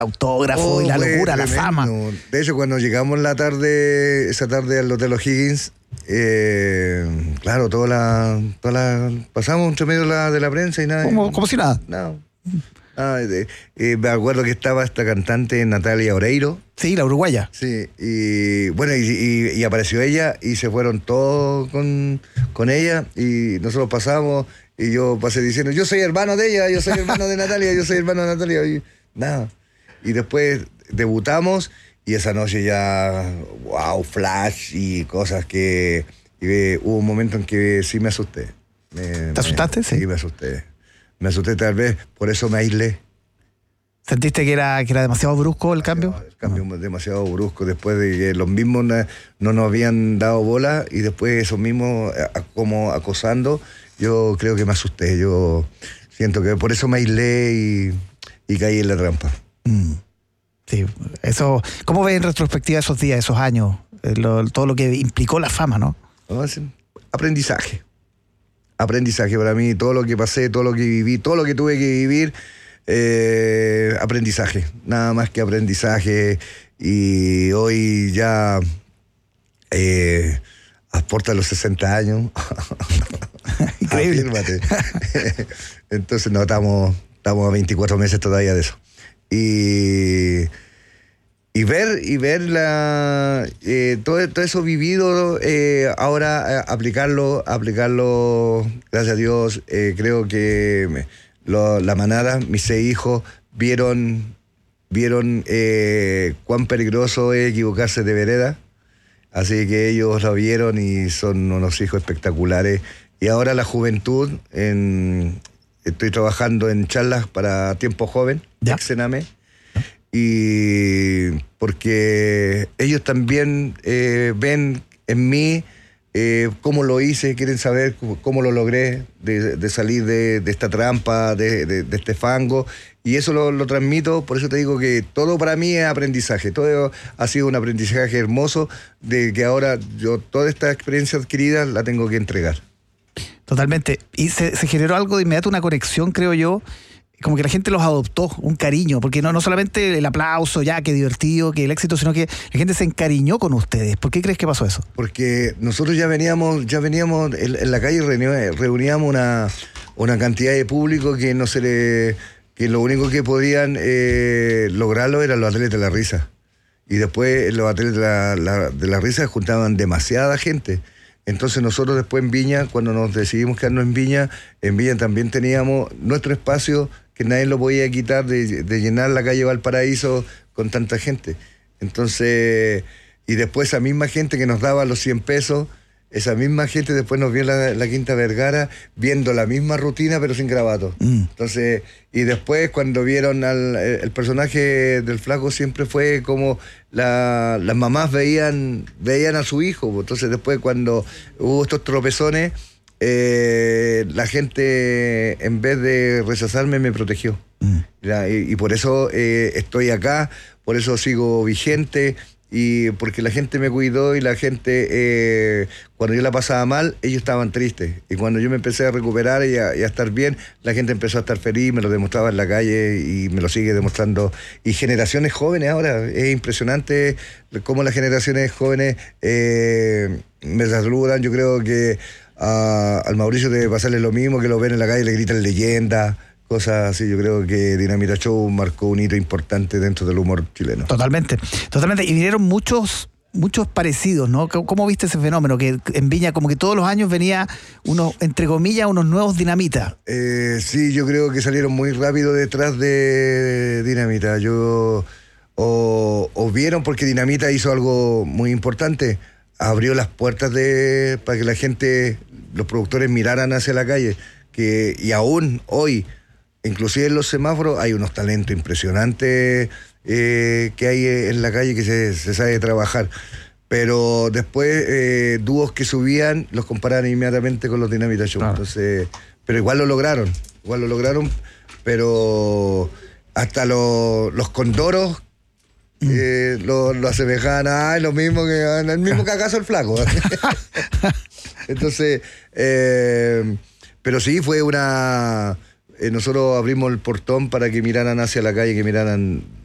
autógrafo y la locura, la fama. De hecho, cuando llegamos esa tarde al Hotel O'Higgins, claro, pasamos entre medio de la prensa y nada. Como si nada. No. Me acuerdo que estaba esta cantante Natalia Oreiro. Sí, la uruguaya. Sí, y bueno, y apareció ella y se fueron todos con ella y nosotros pasamos y yo pasé diciendo, yo soy hermano de ella, yo soy hermano de Natalia, yo soy hermano de Natalia. Y nada. Y después debutamos y esa noche ya, wow, flash y cosas que hubo un momento en que sí me asusté. ¿Te asustaste? Sí, me asusté. Me asusté tal vez, por eso me aislé. ¿Sentiste que era demasiado brusco el cambio? El cambio demasiado brusco, después de que los mismos no nos habían dado bola y después esos mismos como acosando, yo creo que me asusté. Yo siento que por eso me aislé y caí en la trampa. Sí, eso. ¿Cómo ves en retrospectiva esos días, esos años? Todo lo que implicó la fama, ¿no? Aprendizaje para mí, todo lo que pasé, todo lo que viví, todo lo que tuve que vivir, aprendizaje, nada más que aprendizaje. Y hoy ya aporta los 60 años. Increíble. Afírmate. Entonces no, estamos a 24 meses todavía de eso. Y ver todo eso vivido, ahora aplicarlo, gracias a Dios, creo que la manada, mis 6 hijos, vieron cuán peligroso es equivocarse de vereda, así que ellos lo vieron y son unos hijos espectaculares. Y ahora la juventud, estoy trabajando en charlas para tiempo joven, ex-Sename. Y porque ellos también ven en mí cómo lo hice, quieren saber cómo lo logré de salir de esta trampa, de este fango, y eso lo transmito. Por eso te digo que todo para mí es aprendizaje, todo ha sido un aprendizaje hermoso, de que ahora yo toda esta experiencia adquirida la tengo que entregar. Totalmente, y se generó algo de inmediato, una conexión, creo yo, como que la gente los adoptó, un cariño, porque no solamente el aplauso, ya, qué divertido, que el éxito, sino que la gente se encariñó con ustedes. ¿Por qué crees que pasó eso? Porque nosotros ya veníamos en la calle, reuníamos una cantidad de público que que lo único que podían lograrlo eran los atletas de la risa. Y después los atletas de la risa juntaban demasiada gente. Entonces nosotros después en Viña, cuando nos decidimos quedarnos en Viña también teníamos nuestro espacio que nadie lo podía quitar, de llenar la calle Valparaíso con tanta gente. Entonces, y después esa misma gente que nos daba los 100 pesos, esa misma gente después nos vio en la Quinta Vergara viendo la misma rutina pero sin grabato. Entonces, y después cuando vieron el personaje del flaco, siempre fue como las mamás veían a su hijo. Entonces después cuando hubo estos tropezones, la gente en vez de rechazarme me protegió. Y por eso estoy acá, por eso sigo vigente. Y porque la gente me cuidó y la gente, cuando yo la pasaba mal, ellos estaban tristes. Y cuando yo me empecé a recuperar y a estar bien, la gente empezó a estar feliz, me lo demostraba en la calle y me lo sigue demostrando. Y generaciones jóvenes ahora, es impresionante cómo las generaciones jóvenes me saludan. Yo creo que al Mauricio debe pasarle lo mismo, que lo ven en la calle y le gritan leyenda. Cosas así. Yo creo que Dinamita Show marcó un hito importante dentro del humor chileno. Totalmente. Y vinieron muchos parecidos, ¿no? ¿Cómo viste ese fenómeno? Que en Viña como que todos los años venía entre comillas, unos nuevos Dinamita. Sí, yo creo que salieron muy rápido detrás de Dinamita. O vieron, porque Dinamita hizo algo muy importante. Abrió las puertas para que la gente, los productores miraran hacia la calle. Y aún hoy, inclusive en los semáforos, hay unos talentos impresionantes que hay en la calle que se sabe trabajar. Pero después dúos que subían los comparaban inmediatamente con los Dinamita Show. Claro. Entonces, pero igual lo lograron, pero hasta los condoros lo asemejaban lo mismo que el mismo cagazo el flaco. Entonces, pero sí fue nosotros abrimos el portón para que miraran hacia la calle, que miraran